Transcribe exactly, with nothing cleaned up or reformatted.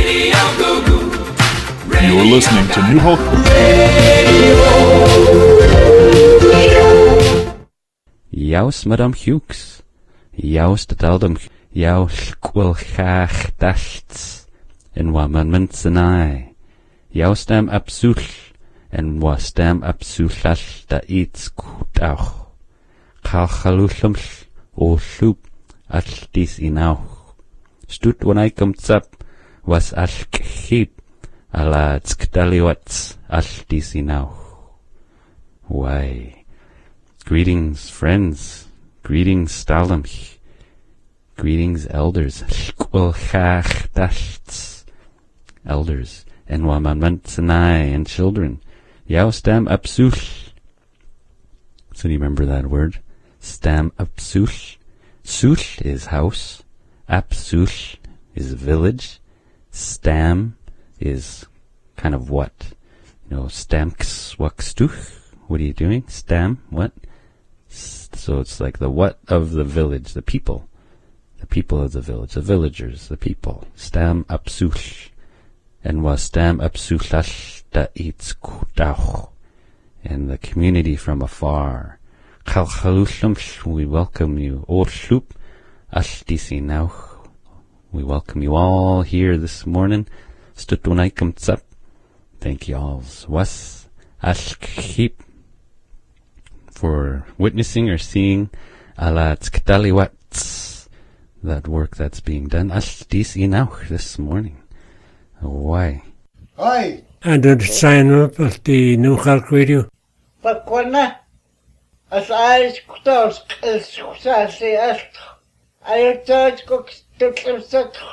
You're listening to New Hope. Jaus Madame Hughes. Jaus de Daldum. Jaus Quilchach Daschts. En Wamanments and I. Jaus dam Absul. En was dam Absulal da eats Kutauch. Kalchalushums. O Sloop. Altis inauch. Stut when I comes up. Was Alk Heap. Ala Tzkdaliwats Altis inauch. Why? Greetings, friends. Greetings, Stalamch. Greetings, elders. Elders. And Wamanmantzanai and children. Yaustam Absush. So do you remember that word? Stam Absush. Sush is house. Absush is village. Stam is kind of what? You know, stamks wakstuch. What are you doing? Stam, what? So it's like the what of the village, the people. The people of the village, the villagers, the people. Stam Absush. And was Stam Absush da eats kutauch. And the community from afar. Kalchalushum, we welcome you. Or shloop, ashtisi nauch. We welcome you all here this morning. Stutunaikum tzap. Thank you all. Was ashkip. For witnessing or seeing ala tzkdaliwats, that work that's being done. Ashtis inauch this morning. Why? Hi. And to sign up at the New York Radio. But when as I was as I was I thought to